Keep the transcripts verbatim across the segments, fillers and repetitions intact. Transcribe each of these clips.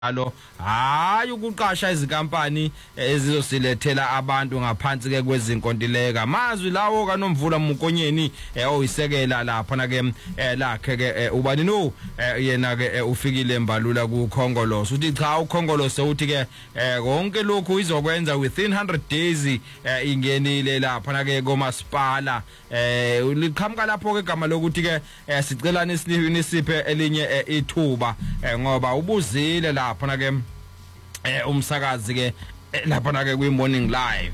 alo hayi ukuqasha izinkampani ezizosilethela abantu ngaphansi ke kwezinkontileka mazwi lawo kaNomvula Mukonyeni oyisekela lapha na ke lakhe ke ubani no yena ke ufikile embalula ku Khongolose uthi cha uKhongolose uthi ke konke lokhu izokwenza within one hundred days ingenile lapha na ke komasipala liqhamuka lapho ke igama lokuthi ke sicelana isiphe elinye ithuba ngoba ubuzile la lapha ke eh umsakazi ke lapha ke kwi morning live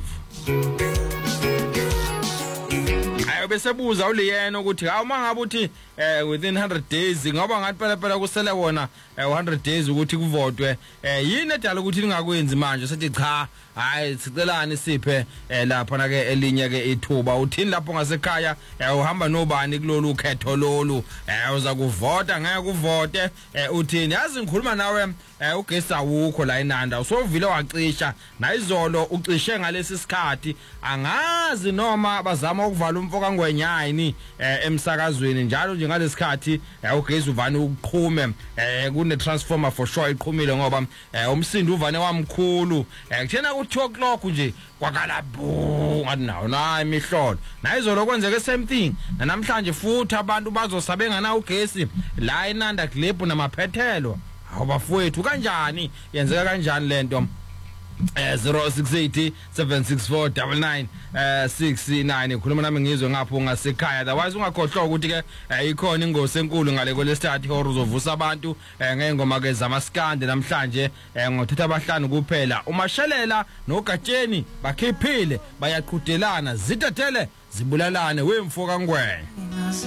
ayo bese buza uliyena ukuthi hawu mangabe uthi within one hundred days ngoba ngathi phela phela kusele wona one hundred days ukuthi kuvotwe yini edala ukuthi lingakwenzi manje sithi cha hayi sicelani siphe lapha ke elinye ke ithuba uthini lapho ngasekhaya uhamba nobani kulolu ukhetho lolu uza kuvota ngeke kuvote uthini yazi ngikhuluma nawe ugesi awukho la eNanda usovile wacisha nayizolo ucishe ngalesi sikhathi angazi noma bazama ukuvala umfoka ngwenyayini emsakazweni njalo nje ngalesikhathi ugesi uvani uqhume kune transformer for sure iqhumile ngoba umsindo uvane wamkhulu kuthena ku two o'clock nje kwakala bu ngathi nawo na imihlolo nayizolo kwenzeke same thing namhlanje futhi abantu bazosabenga na ugesi la eNanda Glebe namaphethelo awubafowethu kanjani yenzeka kanjani lento zero six eight seven six four nine nine six nine khuluma nami ngizwe ngapho ngasekhaya otherwise ungakhohlwa ukuthi ke ikhona ingozi enkulu ngale kwelesithathu ihora uzovusa abantu ngengoma ke zamaskande namhlanje ngothatha abahlanu kuphela uMashelela noGatsheni bakhiphile bayaqhudelana zithathele zibulalane wemfoka ngwenya.